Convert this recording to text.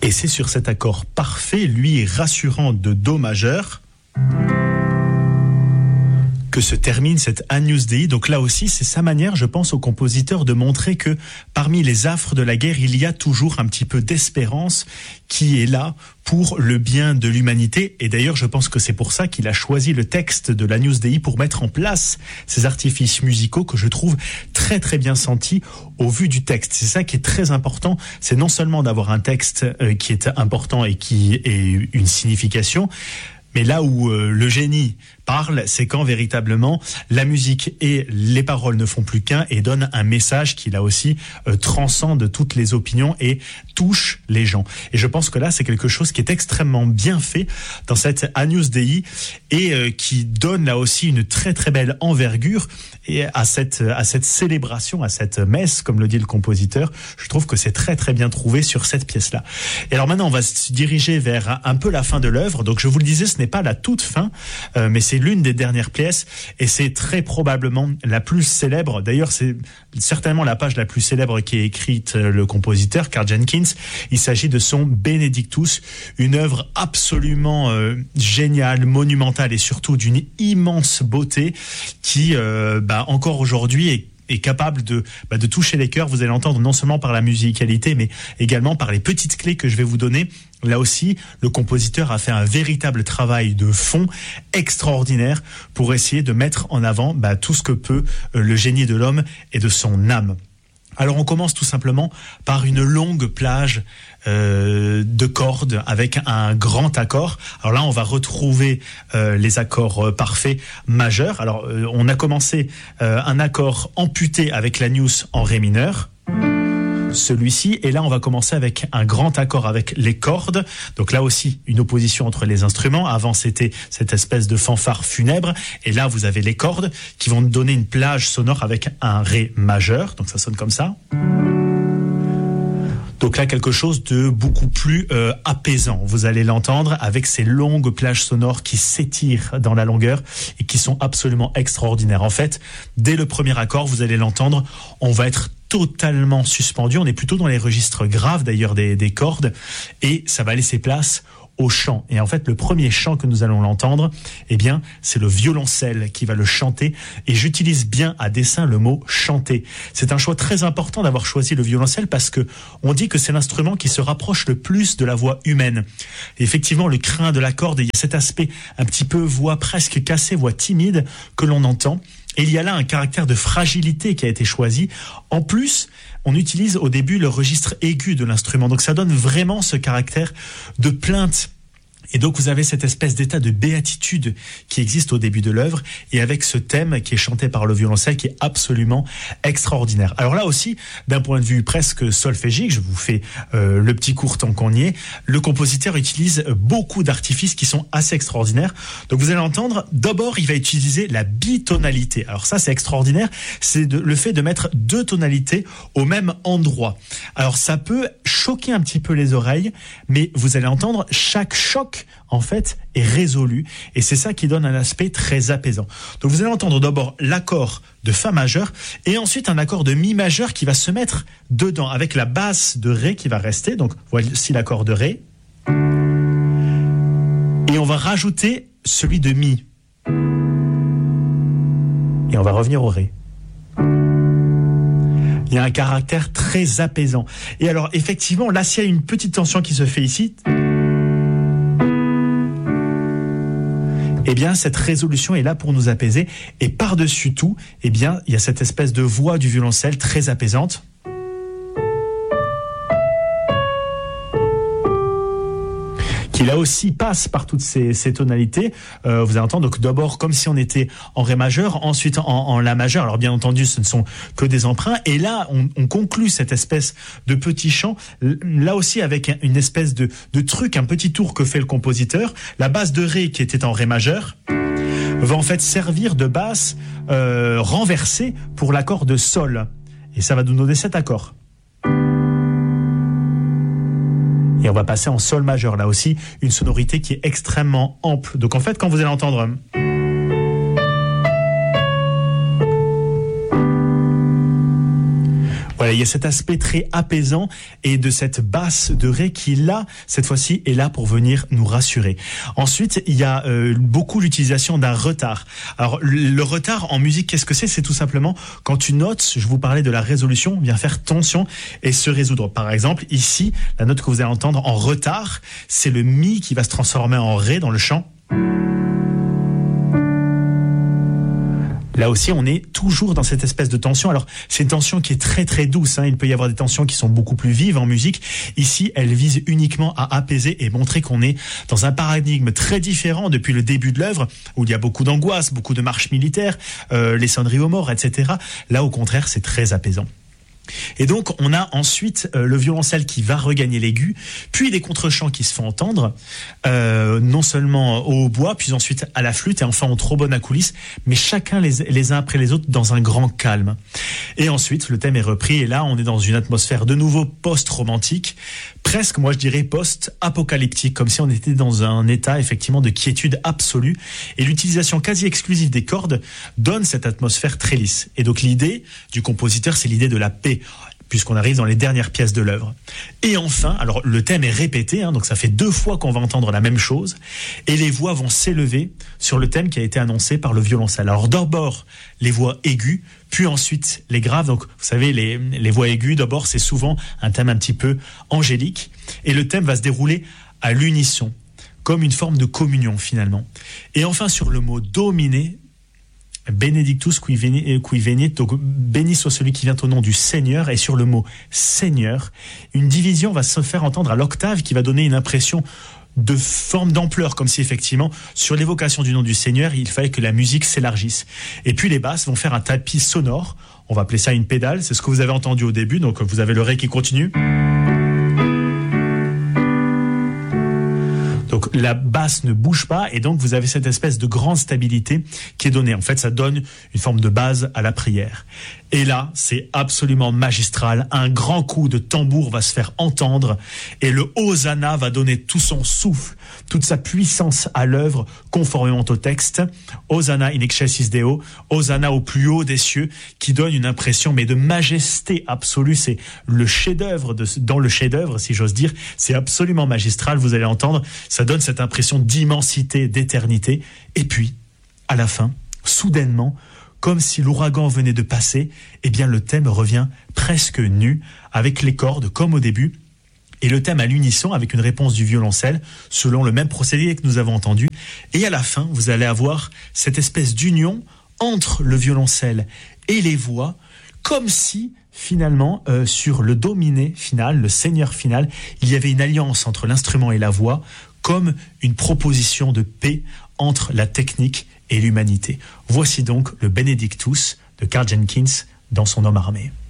Et c'est sur cet accord parfait, lui rassurant de Do majeur, que se termine cette Agnus Dei. Donc là aussi, c'est sa manière, je pense, au compositeur de montrer que parmi les affres de la guerre, il y a toujours un petit peu d'espérance qui est là pour le bien de l'humanité. Et d'ailleurs, je pense que c'est pour ça qu'il a choisi le texte de l'Agnus Dei pour mettre en place ces artifices musicaux que je trouve très très bien sentis au vu du texte. C'est ça qui est très important, c'est non seulement d'avoir un texte qui est important et qui ait une signification, mais là où le génie parle, c'est quand véritablement la musique et les paroles ne font plus qu'un et donnent un message qui là aussi transcende toutes les opinions et touche les gens. Et je pense que là, c'est quelque chose qui est extrêmement bien fait dans cette Agnus Dei et qui donne là aussi une très très belle envergure et à cette célébration, à cette messe, comme le dit le compositeur. Je trouve que c'est très très bien trouvé sur cette pièce-là. Et alors maintenant, on va se diriger vers un peu la fin de l'œuvre. Donc je vous le disais, ce n'est pas la toute fin, mais c'est l'une des dernières pièces et c'est très probablement la plus célèbre. D'ailleurs, c'est certainement la page la plus célèbre qui est écrite le compositeur, Karl Jenkins. Il s'agit de son Benedictus, une œuvre absolument géniale, monumentale et surtout d'une immense beauté qui, encore aujourd'hui est capable de toucher les cœurs. Vous allez l'entendre non seulement par la musicalité, mais également par les petites clés que je vais vous donner. Là aussi, le compositeur a fait un véritable travail de fond extraordinaire pour essayer de mettre en avant tout ce que peut le génie de l'homme et de son âme. Alors on commence tout simplement par une longue plage de cordes avec un grand accord. Alors là, on va retrouver les accords parfaits majeurs. Alors on a commencé un accord amputé avec l'Agnus en ré mineur. Celui-ci, et là on va commencer avec un grand accord avec les cordes, donc là aussi une opposition entre les instruments. Avant c'était cette espèce de fanfare funèbre, et là vous avez les cordes qui vont donner une plage sonore avec un ré majeur, donc ça sonne comme ça. Donc là, quelque chose de beaucoup plus apaisant. Vous allez l'entendre avec ces longues plages sonores qui s'étirent dans la longueur et qui sont absolument extraordinaires. En fait, dès le premier accord, vous allez l'entendre, on va être totalement suspendu. On est plutôt dans les registres graves d'ailleurs des cordes et ça va laisser place au chant. Et en fait, le premier chant que nous allons l'entendre, c'est le violoncelle qui va le chanter. Et j'utilise bien à dessein le mot chanter. C'est un choix très important d'avoir choisi le violoncelle parce que on dit que c'est l'instrument qui se rapproche le plus de la voix humaine. Et effectivement, le crin de la corde, il y a cet aspect un petit peu voix presque cassée, voix timide que l'on entend. Et il y a là un caractère de fragilité qui a été choisi. En plus, on utilise au début le registre aigu de l'instrument. Donc ça donne vraiment ce caractère de plainte. Et donc vous avez cette espèce d'état de béatitude qui existe au début de l'œuvre et avec ce thème qui est chanté par le violoncelle qui est absolument extraordinaire. Alors là aussi, d'un point de vue presque solfégique, je vous fais le petit cours tant qu'on y est, le compositeur utilise beaucoup d'artifices qui sont assez extraordinaires. Donc vous allez entendre, d'abord il va utiliser la bitonalité. Alors ça c'est extraordinaire, c'est le fait de mettre deux tonalités au même endroit. Alors ça peut choquer un petit peu les oreilles, mais vous allez entendre chaque choc en fait est résolu et c'est ça qui donne un aspect très apaisant. Donc vous allez entendre d'abord l'accord de fa majeur et ensuite un accord de mi majeur qui va se mettre dedans avec la basse de ré qui va rester. Donc voici l'accord de ré et on va rajouter celui de mi et on va revenir au ré. Il y a un caractère très apaisant. Et alors effectivement là s'il y a une petite tension qui se fait ici, cette résolution est là pour nous apaiser. Et par-dessus tout, il y a cette espèce de voix du violoncelle très apaisante. Qui là aussi passe par toutes ces tonalités. Vous allez entendre donc d'abord comme si on était en ré majeur, ensuite en la majeur. Alors bien entendu, ce ne sont que des emprunts. Et là, on conclut cette espèce de petit chant, là aussi avec une espèce de truc, un petit tour que fait le compositeur. La basse de ré qui était en ré majeur va en fait servir de basse renversée pour l'accord de sol. Et ça va nous donner cet accord. Et on va passer en sol majeur, là aussi, une sonorité qui est extrêmement ample. Donc en fait, quand vous allez entendre... Voilà, il y a cet aspect très apaisant et de cette basse de ré qui, là, cette fois-ci, est là pour venir nous rassurer. Ensuite, il y a beaucoup l'utilisation d'un retard. Alors, le retard en musique, qu'est-ce que c'est ? C'est tout simplement quand une note, je vous parlais de la résolution, vient faire tension et se résoudre. Par exemple, ici, la note que vous allez entendre en retard, c'est le mi qui va se transformer en ré dans le chant. Là aussi, on est toujours dans cette espèce de tension. Alors, c'est une tension qui est très très douce. Il peut y avoir des tensions qui sont beaucoup plus vives en musique. Ici, elle vise uniquement à apaiser et montrer qu'on est dans un paradigme très différent depuis le début de l'œuvre, où il y a beaucoup d'angoisse, beaucoup de marches militaires, les sonneries aux morts, etc. Là, au contraire, c'est très apaisant. Et donc, on a ensuite le violoncelle qui va regagner l'aigu, puis des contre-chants qui se font entendre, non seulement au hautbois, puis ensuite à la flûte, et enfin au trombone à coulisses, mais chacun les uns après les autres dans un grand calme. Et ensuite, le thème est repris, et là, on est dans une atmosphère de nouveau post-romantique, presque, moi je dirais, post-apocalyptique, comme si on était dans un état, effectivement, de quiétude absolue, et l'utilisation quasi exclusive des cordes donne cette atmosphère très lisse. Et donc, l'idée du compositeur, c'est l'idée de la paix, puisqu'on arrive dans les dernières pièces de l'œuvre. Et enfin, alors le thème est répété, donc ça fait 2 fois qu'on va entendre la même chose, et les voix vont s'élever sur le thème qui a été annoncé par le violoncelle. Alors d'abord, les voix aiguës, puis ensuite les graves. Donc vous savez, les voix aiguës, d'abord c'est souvent un thème un petit peu angélique, et le thème va se dérouler à l'unisson, comme une forme de communion finalement. Et enfin sur le mot dominer, Benedictus qui venit, donc béni soit celui qui vient au nom du Seigneur, et sur le mot Seigneur, une division va se faire entendre à l'octave qui va donner une impression de forme d'ampleur, comme si effectivement, sur l'évocation du nom du Seigneur, il fallait que la musique s'élargisse. Et puis les basses vont faire un tapis sonore, on va appeler ça une pédale, c'est ce que vous avez entendu au début, donc vous avez le ré qui continue. Donc la basse ne bouge pas, et donc vous avez cette espèce de grande stabilité qui est donnée. En fait, ça donne une forme de base à la prière. Et là, c'est absolument magistral. Un grand coup de tambour va se faire entendre, et le Hosanna va donner tout son souffle, toute sa puissance à l'œuvre, conformément au texte. Hosanna in excelsis Deo, Hosanna au plus haut des cieux, qui donne une impression mais de majesté absolue. C'est le chef-d'œuvre dans le chef-d'œuvre, si j'ose dire. C'est absolument magistral. Vous allez entendre, ça donne cette impression d'immensité, d'éternité. Et puis, à la fin, soudainement, comme si l'ouragan venait de passer, eh bien le thème revient presque nu, avec les cordes comme au début, et le thème à l'unisson avec une réponse du violoncelle, selon le même procédé que nous avons entendu. Et à la fin, vous allez avoir cette espèce d'union entre le violoncelle et les voix, comme si finalement, sur le dominé final, le Seigneur final, il y avait une alliance entre l'instrument et la voix, comme une proposition de paix entre la technique et l'humanité. Voici donc le Benedictus de Karl Jenkins dans son Homme armé.